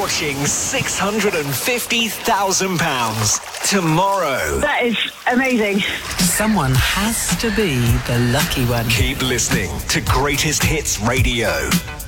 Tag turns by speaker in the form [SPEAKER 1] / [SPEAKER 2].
[SPEAKER 1] launching £650,000 tomorrow.
[SPEAKER 2] That is amazing.
[SPEAKER 3] Someone has to be the lucky one.
[SPEAKER 1] Keep listening to Greatest Hits Radio.